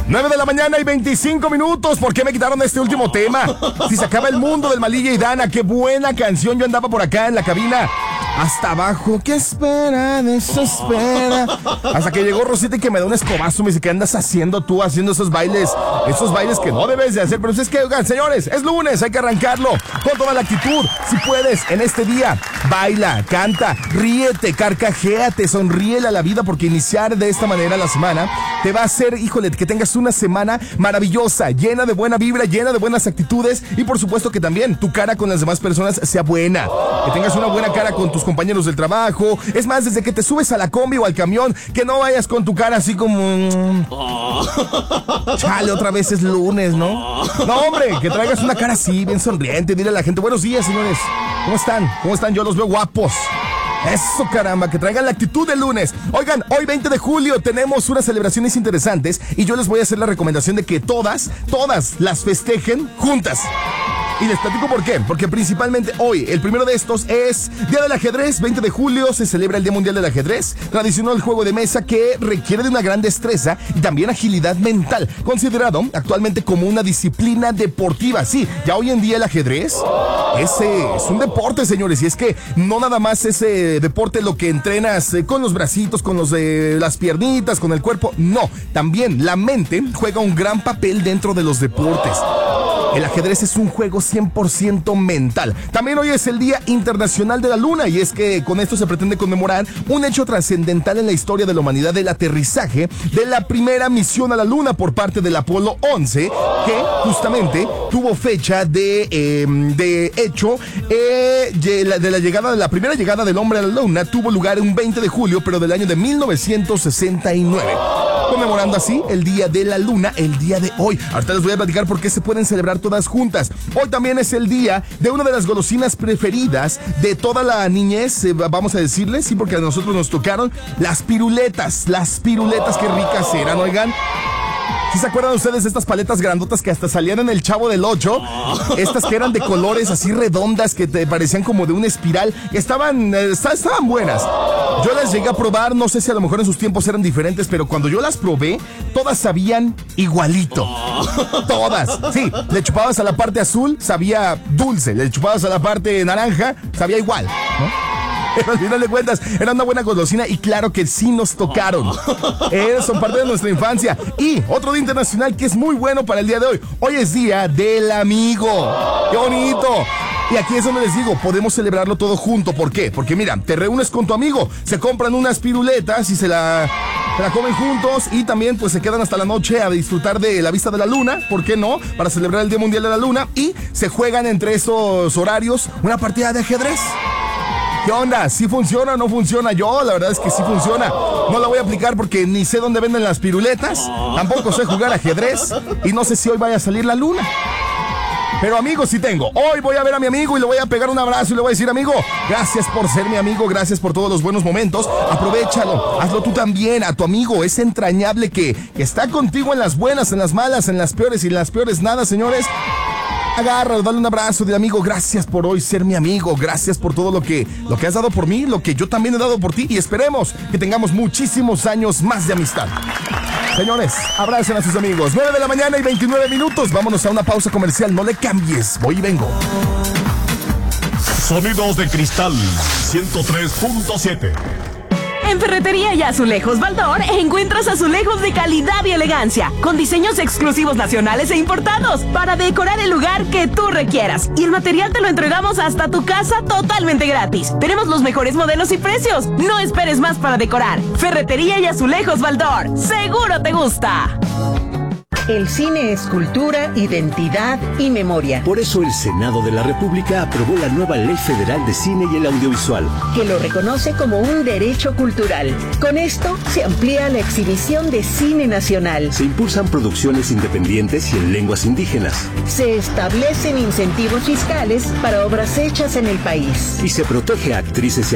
9 de la mañana y 25 minutos. ¿Por qué me quitaron este último tema? Si se acaba el mundo del Malilla y Dana. Qué buena canción. Yo andaba por acá en la cabina hasta abajo. ¿Qué espera? Desespera. Hasta que llegó Rosita y que me da un escobazo. Me dice, ¿qué andas haciendo tú? Haciendo esos bailes que no debes de hacer. Pero es que, oigan, señores, es lunes. Hay que arrancarlo con toda la actitud. Si puedes, en este día, baila, canta, ríete, carcajéate, sonríele a la vida, porque iniciar de esta manera la semana te va a hacer, híjole, que tengas una semana maravillosa, llena de buena vibra, llena de buenas actitudes, y por supuesto que también tu cara con las demás personas sea buena, que tengas una buena cara con tus compañeros del trabajo. Es más, desde que te subes a la combi o al camión, que no vayas con tu cara así como chale, otra vez es lunes, ¿no? No, hombre, que traigas una cara así, bien sonriente. Dile a la gente, buenos días, señores, ¿cómo están? ¿Cómo están? Yo los veo guapos. Eso, caramba, que traigan la actitud del lunes. Oigan, hoy 20 de julio tenemos unas celebraciones interesantes y yo les voy a hacer la recomendación de que todas las festejen juntas. Y les platico por qué. Porque principalmente hoy, el primero de estos es Día del Ajedrez. 20 de julio se celebra el Día Mundial del Ajedrez, tradicional juego de mesa que requiere de una gran destreza y también agilidad mental, considerado actualmente como una disciplina deportiva. Sí, ya hoy en día el ajedrez es un deporte, señores, y es que no nada más ese deporte lo que entrenas con los bracitos, con las piernitas, con el cuerpo. No, también la mente juega un gran papel dentro de los deportes. El ajedrez es un juego 100% mental. También hoy es el Día Internacional de la Luna, y es que con esto se pretende conmemorar un hecho trascendental en la historia de la humanidad, del aterrizaje de la primera misión a la Luna por parte del Apolo 11, que justamente tuvo fecha de la primera llegada del hombre a la Luna tuvo lugar un 20 de julio, pero del año de 1969. Conmemorando así el Día de la Luna, el día de hoy. Ahorita les voy a platicar por qué se pueden celebrar todas juntas. Hoy también es el día de una de las golosinas preferidas de toda la niñez, vamos a decirles, sí, porque a nosotros nos tocaron las piruletas. Las piruletas, qué ricas eran, oigan. ¿Sí se acuerdan ustedes de estas paletas grandotas que hasta salían en el Chavo del 8? Estas que eran de colores así redondas, que te parecían como de una espiral. Estaban buenas. Yo las llegué a probar, no sé si a lo mejor en sus tiempos eran diferentes, pero cuando yo las probé, todas sabían igualito. Todas. Sí, le chupabas a la parte azul, sabía dulce. Le chupabas a la parte naranja, sabía igual, ¿no? Pero al final de cuentas, era una buena golosina y claro que sí nos tocaron. Son parte de nuestra infancia. Y otro día internacional que es muy bueno para el día de hoy. Hoy es Día del Amigo. ¡Qué bonito! Y aquí es donde les digo, podemos celebrarlo todo junto. ¿Por qué? Porque mira, te reúnes con tu amigo, se compran unas piruletas y se la comen juntos, y también pues se quedan hasta la noche a disfrutar de la vista de la luna, ¿por qué no? Para celebrar el Día Mundial de la Luna, y se juegan entre esos horarios una partida de ajedrez. ¿Qué onda? ¿Sí funciona o no funciona? Yo, la verdad es que sí funciona. No la voy a aplicar porque ni sé dónde venden las piruletas, tampoco sé jugar ajedrez, y no sé si hoy vaya a salir la luna. Pero amigos sí tengo. Hoy voy a ver a mi amigo y le voy a pegar un abrazo y le voy a decir, amigo, gracias por ser mi amigo, gracias por todos los buenos momentos. Aprovéchalo, hazlo tú también. A tu amigo es entrañable que está contigo en las buenas, en las malas, en las peores y en las peores nada, señores. Agárralo, dale un abrazo de amigo. Gracias por hoy ser mi amigo. Gracias por todo lo que has dado por mí, lo que yo también he dado por ti. Y esperemos que tengamos muchísimos años más de amistad. Señores, abracen a sus amigos. 9 de la mañana y 29 minutos. Vámonos a una pausa comercial. No le cambies. Voy y vengo. Sonidos de Cristal 103.7. En Ferretería y Azulejos Baldor encuentras azulejos de calidad y elegancia, con diseños exclusivos nacionales e importados, para decorar el lugar que tú requieras. Y el material te lo entregamos hasta tu casa totalmente gratis. Tenemos los mejores modelos y precios. No esperes más para decorar. Ferretería y Azulejos Baldor. ¡Seguro te gusta! El cine es cultura, identidad y memoria. Por eso el Senado de la República aprobó la nueva Ley Federal de Cine y el Audiovisual, que lo reconoce como un derecho cultural. Con esto se amplía la exhibición de cine nacional. Se impulsan producciones independientes y en lenguas indígenas. Se establecen incentivos fiscales para obras hechas en el país. Y se protege a actrices y